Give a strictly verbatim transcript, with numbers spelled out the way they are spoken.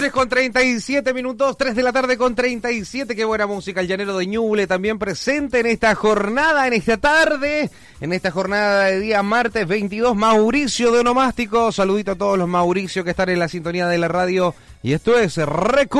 tres con treinta y siete minutos, tres de la tarde con treinta y siete. Qué buena música, el llanero de Ñuble también presente en esta jornada, en esta tarde, en esta jornada de día martes veintidós. Mauricio de Onomástico, saludito a todos los Mauricio que están en la sintonía de la radio. Y esto es Recu